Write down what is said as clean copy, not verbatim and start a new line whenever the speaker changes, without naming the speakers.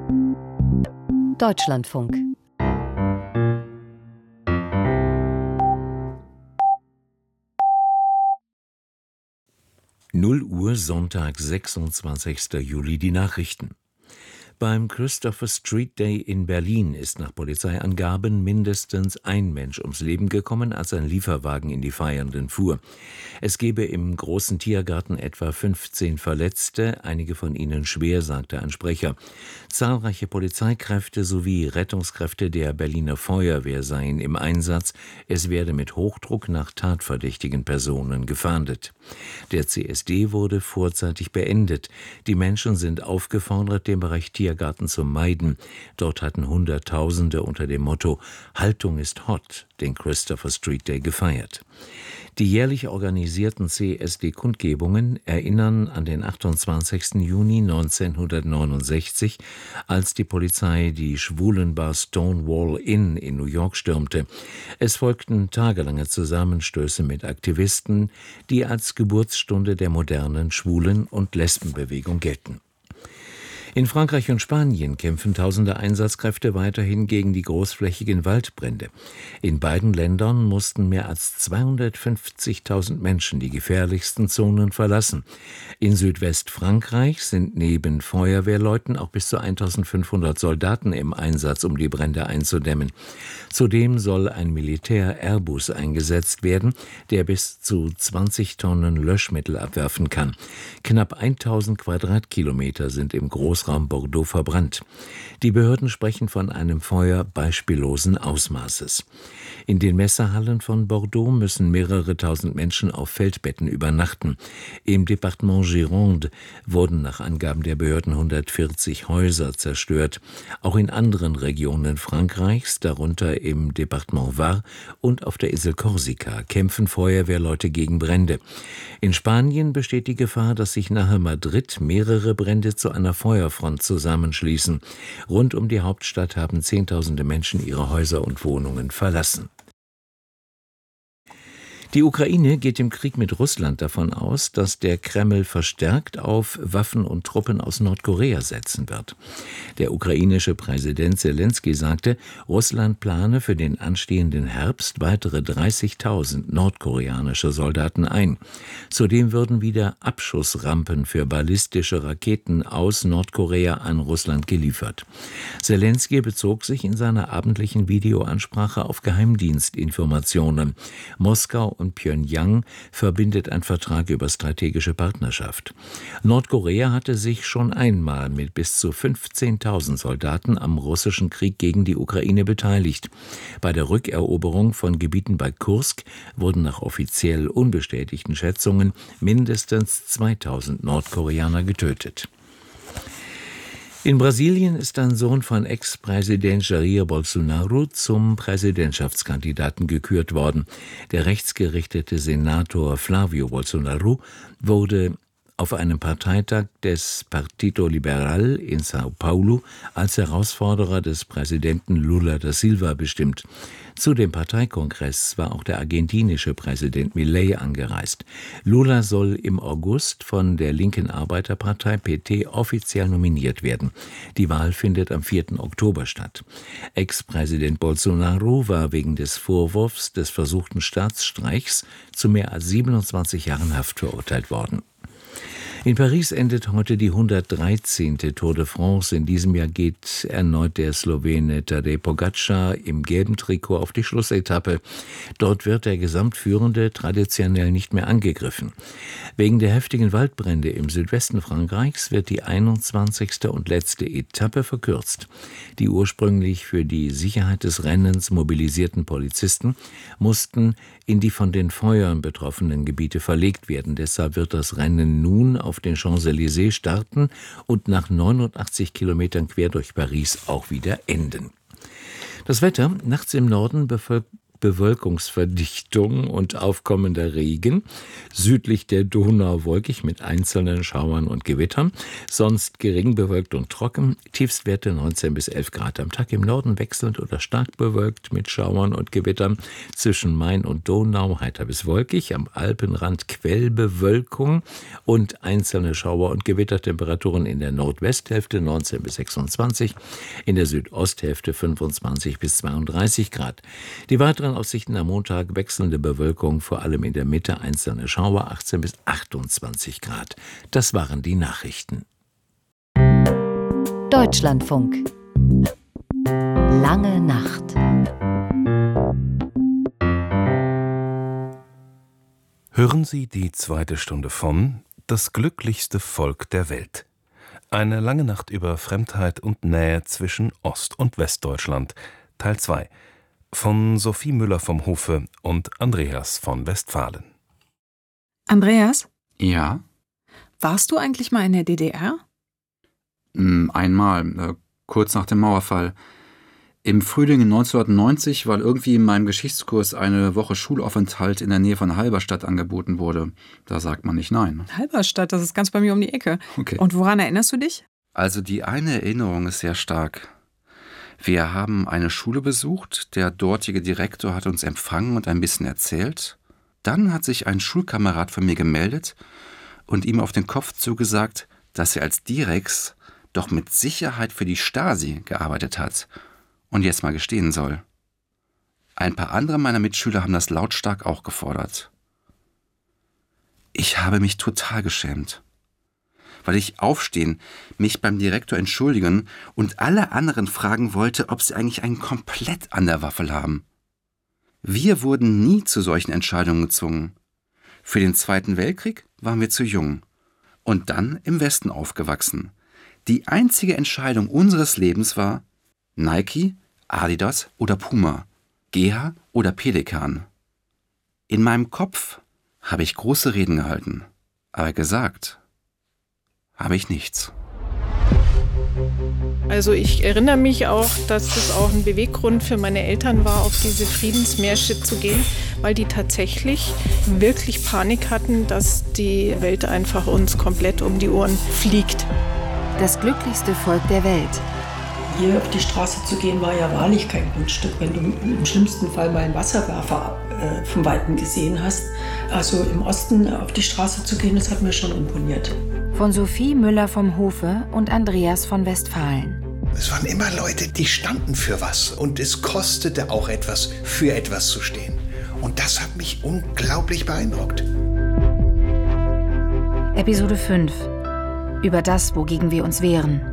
Deutschlandfunk.
Uhr, Sonntag, 26. Juli, die Nachrichten. Beim Christopher Street Day in Berlin ist nach Polizeiangaben mindestens ein Mensch ums Leben gekommen, als ein Lieferwagen in die Feiernden fuhr. Es gebe im großen Tiergarten etwa 15 Verletzte, einige von ihnen schwer, sagte ein Sprecher. Zahlreiche Polizeikräfte sowie Rettungskräfte der Berliner Feuerwehr seien im Einsatz. Es werde mit Hochdruck nach tatverdächtigen Personen gefahndet. Der CSD wurde vorzeitig beendet. Die Menschen sind aufgefordert, den Bereich Tiergarten zu meiden. Dort hatten Hunderttausende unter dem Motto »Haltung ist hot« den Christopher Street Day gefeiert. Die jährlich organisierten CSD-Kundgebungen erinnern an den 28. Juni 1969, als die Polizei die Schwulenbar Stonewall Inn in New York stürmte. Es folgten tagelange Zusammenstöße mit Aktivisten, die als Geburtsstunde der modernen Schwulen- und Lesbenbewegung gelten. In Frankreich und Spanien kämpfen tausende Einsatzkräfte weiterhin gegen die großflächigen Waldbrände. In beiden Ländern mussten mehr als 250.000 Menschen die gefährlichsten Zonen verlassen. In Südwestfrankreich sind neben Feuerwehrleuten auch bis zu 1.500 Soldaten im Einsatz, um die Brände einzudämmen. Zudem soll ein Militär-Airbus eingesetzt werden, der bis zu 20 Tonnen Löschmittel abwerfen kann. Knapp 1.000 Quadratkilometer sind im Großraum Bordeaux verbrannt. Die Behörden sprechen von einem Feuer beispiellosen Ausmaßes. In den Messehallen von Bordeaux müssen mehrere tausend Menschen auf Feldbetten übernachten. Im Departement Gironde wurden nach Angaben der Behörden 140 Häuser zerstört. Auch in anderen Regionen Frankreichs, darunter im Departement Var und auf der Insel Korsika, kämpfen Feuerwehrleute gegen Brände. In Spanien besteht die Gefahr, dass sich nahe Madrid mehrere Brände zu einer Feuerfront zusammenschließen. Rund um die Hauptstadt haben Zehntausende Menschen ihre Häuser und Wohnungen verlassen. Die Ukraine geht im Krieg mit Russland davon aus, dass der Kreml verstärkt auf Waffen und Truppen aus Nordkorea setzen wird. Der ukrainische Präsident Selenskyj sagte, Russland plane für den anstehenden Herbst weitere 30.000 nordkoreanische Soldaten ein. Zudem würden wieder Abschussrampen für ballistische Raketen aus Nordkorea an Russland geliefert. Selenskyj bezog sich in seiner abendlichen Videoansprache auf Geheimdienstinformationen. Moskau und Pjöngjang verbindet ein Vertrag über strategische Partnerschaft. Nordkorea hatte sich schon einmal mit bis zu 15.000 Soldaten am russischen Krieg gegen die Ukraine beteiligt. Bei der Rückeroberung von Gebieten bei Kursk wurden nach offiziell unbestätigten Schätzungen mindestens 2.000 Nordkoreaner getötet. In Brasilien ist ein Sohn von Ex-Präsident Jair Bolsonaro zum Präsidentschaftskandidaten gekürt worden. Der rechtsgerichtete Senator Flávio Bolsonaro wurde auf einem Parteitag des Partido Liberal in São Paulo als Herausforderer des Präsidenten Lula da Silva bestimmt. Zu dem Parteikongress war auch der argentinische Präsident Milei angereist. Lula soll im August von der linken Arbeiterpartei PT offiziell nominiert werden. Die Wahl findet am 4. Oktober statt. Ex-Präsident Bolsonaro war wegen des Vorwurfs des versuchten Staatsstreichs zu mehr als 27 Jahren Haft verurteilt worden. In Paris endet heute die 113. Tour de France. In diesem Jahr geht erneut der Slowene Tadej Pogačar im gelben Trikot auf die Schlussetappe. Dort wird der Gesamtführende traditionell nicht mehr angegriffen. Wegen der heftigen Waldbrände im Südwesten Frankreichs wird die 21. und letzte Etappe verkürzt. Die ursprünglich für die Sicherheit des Rennens mobilisierten Polizisten mussten in die von den Feuern betroffenen Gebiete verlegt werden. Deshalb wird das Rennen nun auf den Champs-Élysées starten und nach 89 Kilometern quer durch Paris auch wieder enden. Das Wetter: nachts im Norden Bewölkungsverdichtung und aufkommender Regen. Südlich der Donau wolkig mit einzelnen Schauern und Gewittern. Sonst gering bewölkt und trocken. Tiefstwerte 19 bis 11 Grad am Tag. Im Norden wechselnd oder stark bewölkt mit Schauern und Gewittern. Zwischen Main und Donau heiter bis wolkig. Am Alpenrand Quellbewölkung und einzelne Schauer und Gewittertemperaturen in der Nordwesthälfte 19 bis 26. In der Südosthälfte 25 bis 32 Grad. Die weiteren Aussichten am Montag: wechselnde Bewölkung, vor allem in der Mitte einzelne Schauer, 18 bis 28 Grad. Das waren die Nachrichten.
Deutschlandfunk. Lange Nacht.
Hören Sie die zweite Stunde von Das glücklichste Volk der Welt. Eine lange Nacht über Fremdheit und Nähe zwischen Ost- und Westdeutschland. Teil 2. Von Sophie Müller vom Hofe und Andreas von Westfalen.
Andreas?
Ja?
Warst du eigentlich mal in der DDR?
Einmal, kurz nach dem Mauerfall. Im Frühling 1990, weil irgendwie in meinem Geschichtskurs eine Woche Schulaufenthalt in der Nähe von Halberstadt angeboten wurde. Da sagt man nicht nein.
Halberstadt, das ist ganz bei mir um die Ecke.
Okay.
Und woran erinnerst du dich?
Also die eine Erinnerung ist sehr stark. Wir haben eine Schule besucht, der dortige Direktor hat uns empfangen und ein bisschen erzählt. Dann hat sich ein Schulkamerad von mir gemeldet und ihm auf den Kopf zugesagt, dass er als Direx doch mit Sicherheit für die Stasi gearbeitet hat und jetzt mal gestehen soll. Ein paar andere meiner Mitschüler haben das lautstark auch gefordert. Ich habe mich total geschämt, weil ich aufstehen, mich beim Direktor entschuldigen und alle anderen fragen wollte, ob sie eigentlich einen komplett an der Waffel haben. Wir wurden nie zu solchen Entscheidungen gezwungen. Für den Zweiten Weltkrieg waren wir zu jung und dann im Westen aufgewachsen. Die einzige Entscheidung unseres Lebens war Nike, Adidas oder Puma, GH oder Pelikan. In meinem Kopf habe ich große Reden gehalten, aber gesagt habe ich nichts.
Also ich erinnere mich auch, dass das auch ein Beweggrund für meine Eltern war, auf diese Friedensmärsche zu gehen, weil die tatsächlich wirklich Panik hatten, dass die Welt einfach uns komplett um die Ohren fliegt.
Das glücklichste Volk der Welt.
Hier auf die Straße zu gehen, war ja wahrlich kein Grundstück, wenn du im schlimmsten Fall mal einen Wasserwerfer vom Weiten gesehen hast. Also im Osten auf die Straße zu gehen, das hat mir schon imponiert.
Von Sophie Müller vom Hofe und Andreas von Westfalen.
Es waren immer Leute, die standen für was. Und es kostete auch etwas, für etwas zu stehen. Und das hat mich unglaublich beeindruckt.
Episode 5. Über das, wogegen wir uns wehren.